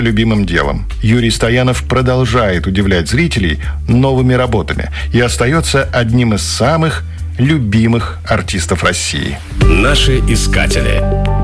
любимым делом. Юрий Стоянов продолжает удивлять зрителей новыми работами и остается одним из самых любимых артистов России. Наши искатели.